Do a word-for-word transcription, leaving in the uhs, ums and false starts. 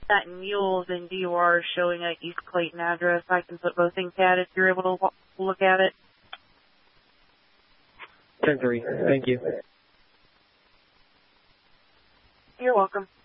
That Mules and D O R is showing a East Clayton address. I can put both things at if you're able to look at it. ten three. Thank you. You're welcome.